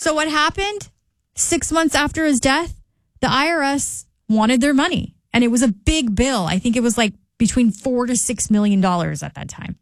So what happened? 6 months after his death, the IRS wanted their money. And it was a big bill. I think it was like between $4 to $6 million at that time.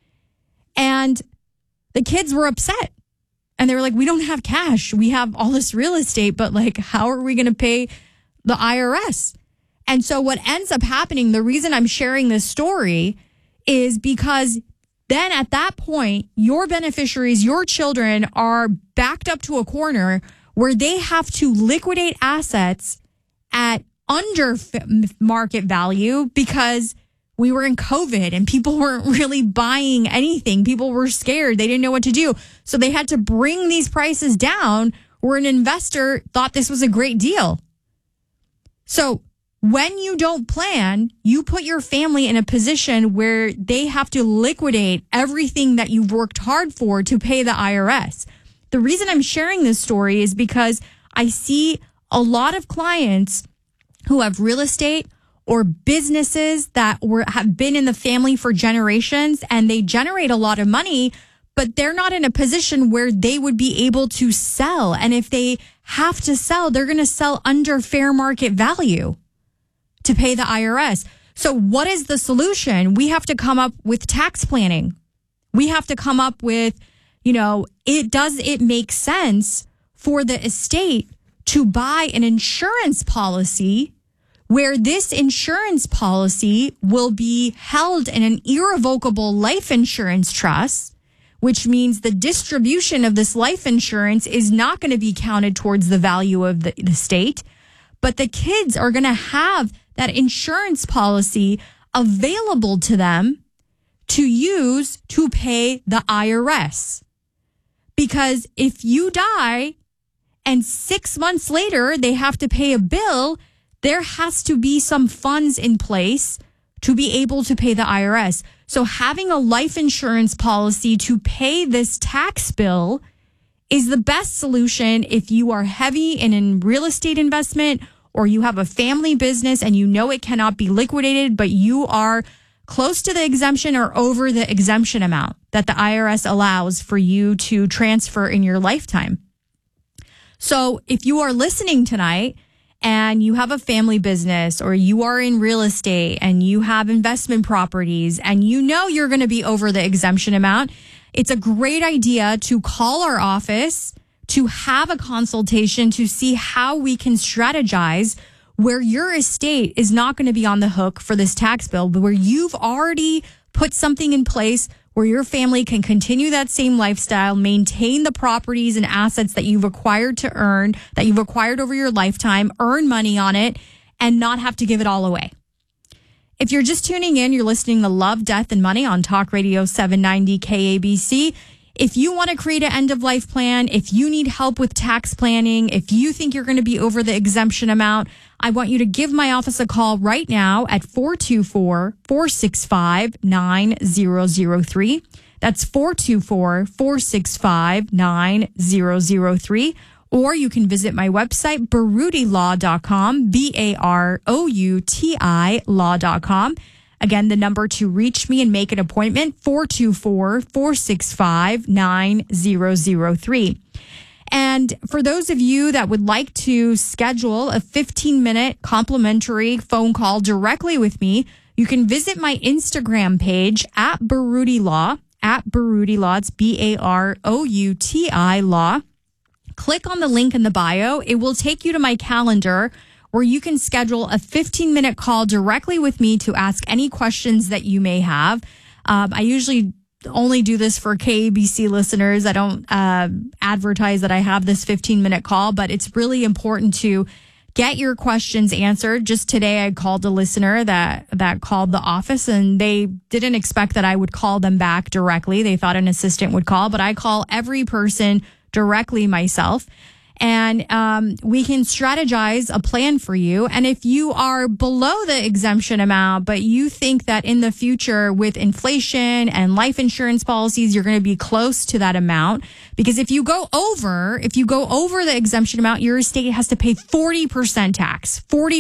And the kids were upset. And they were like, we don't have cash. We have all this real estate, but like, how are we going to pay the IRS? And so what ends up happening, the reason I'm sharing this story is because then at that point, your beneficiaries, your children are backed up to a corner where they have to liquidate assets at under market value because we were in COVID and people weren't really buying anything. People were scared. They didn't know what to do. So they had to bring these prices down where an investor thought this was a great deal. So when you don't plan, you put your family in a position where they have to liquidate everything that you've worked hard for to pay the IRS. The reason I'm sharing this story is because I see a lot of clients who have real estate or businesses that have been in the family for generations and they generate a lot of money, but they're not in a position where they would be able to sell. And if they have to sell, they're going to sell under fair market value to pay the IRS. So what is the solution? We have to come up with tax planning. We have to come up with, does it make sense for the estate to buy an insurance policy where this insurance policy will be held in an irrevocable life insurance trust, which means the distribution of this life insurance is not going to be counted towards the value of the estate, but the kids are going to have that insurance policy available to them to use to pay the IRS. Because if you die and 6 months later they have to pay a bill, there has to be some funds in place to be able to pay the IRS. So having a life insurance policy to pay this tax bill is the best solution if you are heavy in real estate investment or you have a family business and you know it cannot be liquidated, but you are close to the exemption or over the exemption amount that the IRS allows for you to transfer in your lifetime. So if you are listening tonight and you have a family business or you are in real estate and you have investment properties and you know you're going to be over the exemption amount, it's a great idea to call our office to have a consultation to see how we can strategize where your estate is not going to be on the hook for this tax bill, but where you've already put something in place where your family can continue that same lifestyle, maintain the properties and assets that you've acquired to earn, that you've acquired over your lifetime, earn money on it, and not have to give it all away. If you're just tuning in, you're listening to Love, Death, and Money on Talk Radio 790 KABC. If you want to create an end-of-life plan, if you need help with tax planning, if you think you're going to be over the exemption amount, I want you to give my office a call right now at 424-465-9003. That's 424-465-9003. Or you can visit my website, barutilaw.com, BAROUTI law.com. Again, the number to reach me and make an appointment, 424-465-9003. And for those of you that would like to schedule a 15-minute complimentary phone call directly with me, you can visit my Instagram page at Baruti Law, It's BAROUTI law. Click on the link in the bio. It will take you to my calendar where you can schedule a 15-minute call directly with me to ask any questions that you may have. I usually only do this for KABC listeners. I don't advertise that I have this 15-minute call, but it's really important to get your questions answered. Just today, I called a listener that called the office, and they didn't expect that I would call them back directly. They thought an assistant would call, but I call every person directly myself. And we can strategize a plan for you. And if you are below the exemption amount, but you think that in the future with inflation and life insurance policies, you're going to be close to that amount. Because if you go over the exemption amount, your estate has to pay 40%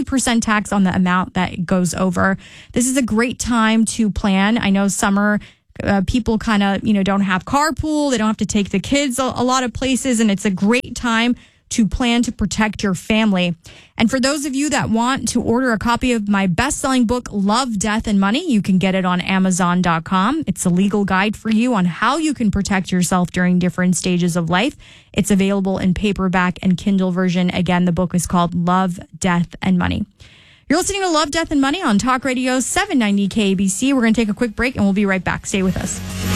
tax on the amount that goes over. This is a great time to plan. I know summer People kind of, don't have carpool. They don't have to take the kids a lot of places. And it's a great time to plan to protect your family. And for those of you that want to order a copy of my best-selling book, Love, Death, and Money, you can get it on Amazon.com. It's a legal guide for you on how you can protect yourself during different stages of life. It's available in paperback and Kindle version. Again, the book is called Love, Death, and Money. You're listening to Love, Death, and Money on Talk Radio 790 KABC. We're going to take a quick break and we'll be right back. Stay with us.